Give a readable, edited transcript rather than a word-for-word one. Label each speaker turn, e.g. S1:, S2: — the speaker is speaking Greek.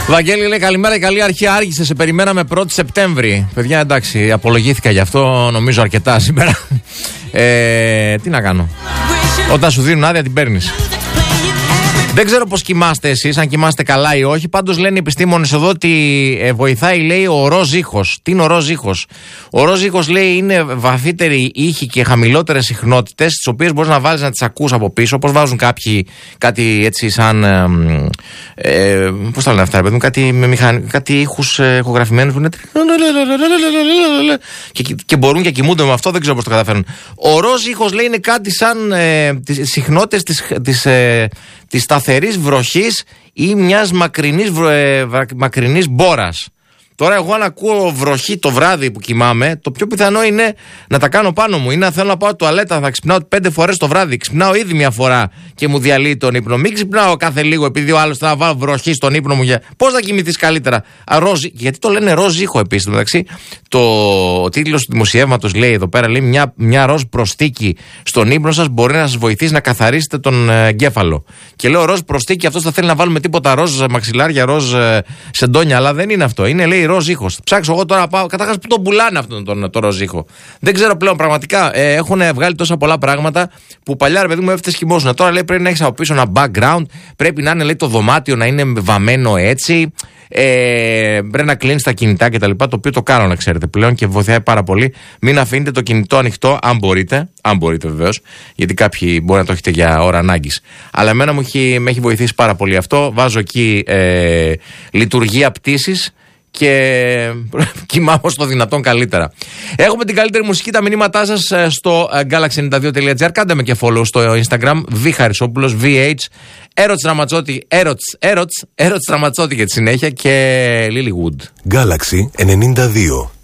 S1: Βαγγέλη λέει καλημέρα και καλή αρχή. Άργησε, σε περιμέναμε 1η Σεπτέμβρη. Παιδιά, εντάξει, απολογήθηκα γι' αυτό νομίζω αρκετά σήμερα. Τι να κάνω. Όταν σου δίνουν άδεια την παίρνεις. Δεν ξέρω πώς κοιμάστε εσείς, αν κοιμάστε καλά ή όχι. Πάντως λένε οι επιστήμονες εδώ ότι βοηθάει, λέει, ο ροζ ήχος. Τι είναι ο ροζ ήχος? Ο ροζ ήχος, λέει, είναι βαθύτεροι ήχοι και χαμηλότερες συχνότητες, τις οποίες μπορείς να βάλεις να τις ακούς από πίσω. Όπως βάζουν κάποιοι κάτι έτσι σαν. Πώς τα λένε αυτά, ρε παιδί μου, κάτι ήχους ηχογραφημένους που είναι. Και μπορούν και κοιμούνται με αυτό, δεν ξέρω πώς το καταφέρουν. Ο ροζ ήχος, λέει, είναι κάτι σαν τις συχνότητες της σταθερής βροχής ή μιας μακρινής μπόρας. Τώρα εγώ αν ακούω βροχή το βράδυ που κοιμάμαι, το πιο πιθανό είναι να τα κάνω πάνω μου ή να θέλω να πάω τουαλέτα, θα ξυπνάω 5 φορές το βράδυ. Ξυπνάω ήδη μια φορά και μου διαλύει τον ύπνο. Μην ξυπνάω κάθε λίγο επειδή ο άλλος θα βάλω βροχή στον ύπνο μου. Πώς θα κοιμηθείς καλύτερα? Γιατί το λένε ροζ ήχο επίσης? Εντάξει, ο τίτλος του δημοσιεύματος λέει εδώ πέρα, λέει μια ροζ προστίκη στον ύπνο σας μπορεί να σας βοηθήσει να καθαρίσετε τον εγκέφαλο. Και λέω ροζ προστίκη, αυτός θα θέλει να βάλουμε τίποτα ροζ μαξιλάρια, ροζ σεντόνια, αλλά δεν είναι αυτό. Είναι, λέει, ροζ ήχος. Ψάξω εγώ τώρα, πάω. Καταρχάς, που τον πουλάνε αυτόν τον ροζ ήχο. Δεν ξέρω πλέον πραγματικά. Έχουν βγάλει τόσα πολλά πράγματα που παλιά, ρε παιδί μου, έφτασε χειμώσουνα. Τώρα, λέει, πρέπει να έχεις από πίσω ένα background. Πρέπει να είναι, λέει, το δωμάτιο να είναι βαμμένο έτσι. Πρέπει να κλείνεις τα κινητά κτλ. Το οποίο το κάνω, να ξέρετε πλέον και βοηθάει πάρα πολύ. Μην αφήνετε το κινητό ανοιχτό, αν μπορείτε. Αν μπορείτε, βεβαίως. Γιατί κάποιοι μπορεί να το έχετε για ώρα ανάγκης. Αλλά εμένα με έχει βοηθήσει πάρα πολύ αυτό. Βάζω εκεί λειτουργία πτήσης και κοιμάμαι στο δυνατόν καλύτερα. Έχουμε την καλύτερη μουσική, τα μηνύματά σας στο galaxy92.gr. Κάντε με και follow στο Instagram, Χαρισόπουλος, VH, Έρωτς Ραματσότη, Έρωτς Ραματσότη για τη συνέχεια και Lilywood.
S2: Galaxy 92.